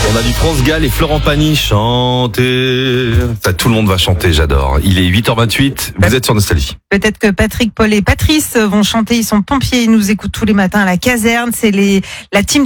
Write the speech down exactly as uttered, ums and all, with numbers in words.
On a du France Gall et Florent Pagny chanter. Enfin, tout le monde va chanter, j'adore. Il est huit heures vingt-huit, vous êtes sur Nostalgie. Peut-être que Patrick, Paul et Patrice vont chanter, ils sont pompiers, ils nous écoutent tous les matins à la caserne, c'est les la team